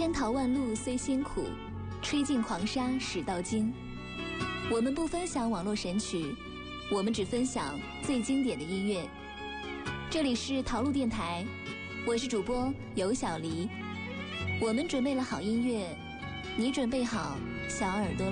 千淘万漉虽辛苦，吹尽狂沙始到金。我们不分享网络神曲，我们只分享最经典的音乐。这里是陶路电台，我是主播尤小黎。我们准备了好音乐，你准备好小耳朵了